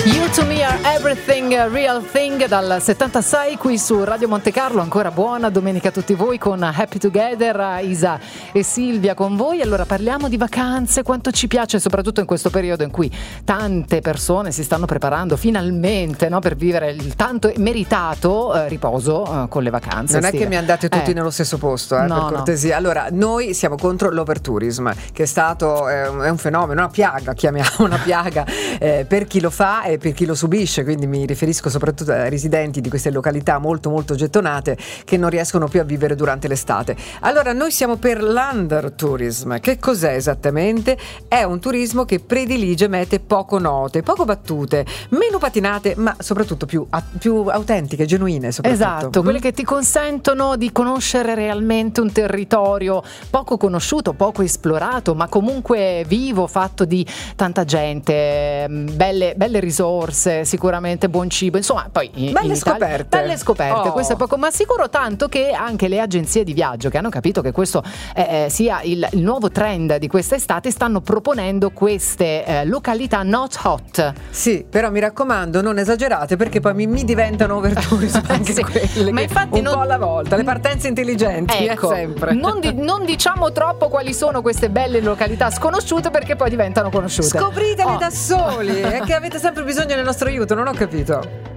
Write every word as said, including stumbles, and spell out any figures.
You to me are everything, real thing, dal settantasei qui su Radio Monte Carlo. Ancora buona domenica a tutti voi con Happy Together, Isa e Silvia con voi. Allora parliamo di vacanze, quanto ci piace, soprattutto in questo periodo in cui tante persone si stanno preparando finalmente, no, per vivere il tanto meritato eh, riposo eh, con le vacanze. Non è estive. che mi andate tutti eh. nello stesso posto, eh, No, per cortesia. no. Allora, noi siamo contro l'overtourism, che è stato eh, è un fenomeno, una piaga, chiamiamo una piaga eh, per chi lo fa e per chi lo subisce, quindi mi riferisco soprattutto ai residenti di queste località molto molto gettonate che non riescono più a vivere durante l'estate. Allora noi siamo per l'undertourism. Che cos'è esattamente? È un turismo che predilige mete poco note, poco battute, meno patinate, ma soprattutto più, più autentiche, genuine soprattutto. Esatto, quelle che ti consentono di conoscere realmente un territorio poco conosciuto, poco esplorato, ma comunque vivo, fatto di tanta gente, belle, belle risorse, sicuramente buon cibo, insomma, poi in, belle in Italia, scoperte. belle scoperte, Oh. questo è poco, ma sicuro tanto che anche le agenzie di viaggio, che hanno capito che questo eh, sia il, il nuovo trend di quest'estate, stanno proponendo queste eh, località not hot. Sì, però mi raccomando, non esagerate, perché poi mi, mi diventano overtourism anche Sì, quelle, ma che infatti un non- po' alla volta, le partenze intelligenti, Ecco, eh, sempre. non, di- non diciamo troppo quali sono queste belle località sconosciute, perché poi diventano conosciute. Scopritele Oh. da soli, è che avete sempre bisogno del nostro aiuto, non ho capito.